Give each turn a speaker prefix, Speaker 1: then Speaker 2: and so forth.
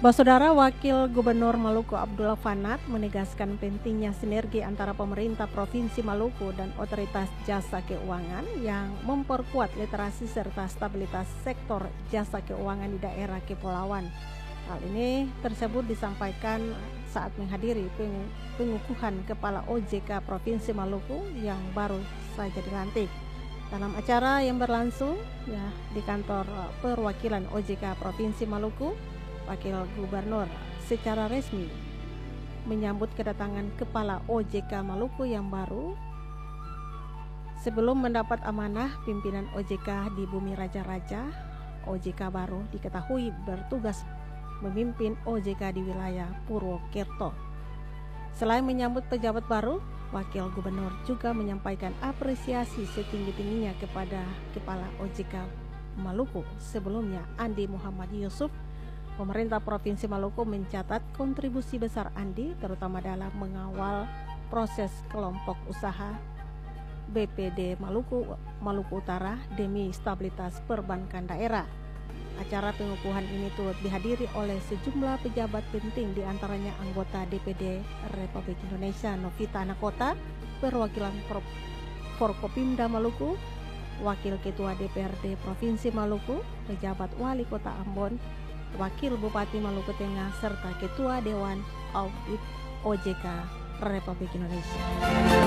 Speaker 1: Saudara Wakil Gubernur Maluku Abdullah Fanat menegaskan pentingnya sinergi antara pemerintah Provinsi Maluku dan Otoritas Jasa Keuangan yang memperkuat literasi serta stabilitas sektor jasa keuangan di daerah kepulauan. Hal ini tersebut disampaikan saat menghadiri pengukuhan Kepala OJK Provinsi Maluku yang baru saja dilantik. Dalam acara yang berlangsung di kantor perwakilan OJK Provinsi Maluku, Wakil Gubernur secara resmi menyambut kedatangan Kepala OJK Maluku yang baru sebelum mendapat amanah pimpinan OJK di Bumi Raja-Raja. OJK baru diketahui bertugas memimpin OJK di wilayah Purwokerto. Selain menyambut pejabat baru, Wakil Gubernur juga menyampaikan apresiasi setinggi-tingginya kepada Kepala OJK Maluku sebelumnya, Andi Muhammad Yusuf. Pemerintah Provinsi Maluku mencatat kontribusi besar Andi terutama dalam mengawal proses kelompok usaha BPD Maluku Utara demi stabilitas perbankan daerah. Acara pengukuhan ini turut dihadiri oleh sejumlah pejabat penting, diantaranya anggota DPD Republik Indonesia Novita Anakota, perwakilan Forkopimda Maluku, Wakil Ketua DPRD Provinsi Maluku, pejabat Wali Kota Ambon, Wakil Bupati Maluku Tengah, serta Ketua Dewan Audit OJK Republik Indonesia.